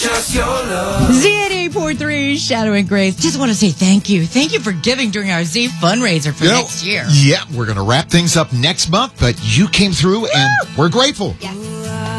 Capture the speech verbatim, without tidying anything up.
Just your love. Z eighty-eight point three, Shadow and Grace. Just want to say thank you. Thank you for giving during our Z fundraiser for You know, next year. Yeah, we're going to wrap things up next month, but you came through and we're grateful. Yes.